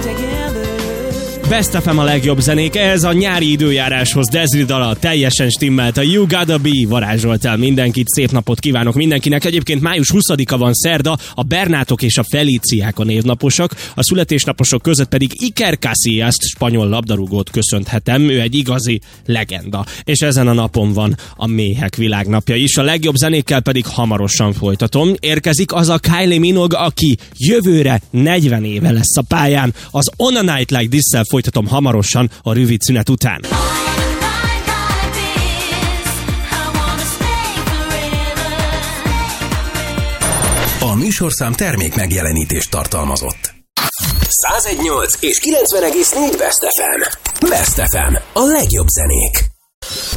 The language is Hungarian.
Best FM a legjobb zenék, ez a nyári időjáráshoz Desri dala teljesen stimmelt, a You Gotta Be varázsolt el mindenkit, szép napot kívánok mindenkinek. Egyébként május 20-a van szerda, a Bernátok és a Felíciák a névnaposok, a születésnaposok között pedig Iker Casillas, spanyol labdarúgót köszönhetem, ő egy igazi legenda. És ezen a napon van a méhek világnapja is, a legjobb zenékkel pedig hamarosan folytatom. Érkezik az a Kylie Minogue, aki jövőre 40 éve lesz a pályán, az On a Night Like This-szel folytatom hamarosan a rövid szünet után. A műsorszám termék megjelenítést tartalmazott. 101.8 és 90,4 Best FM. Best FM. A legjobb zenék.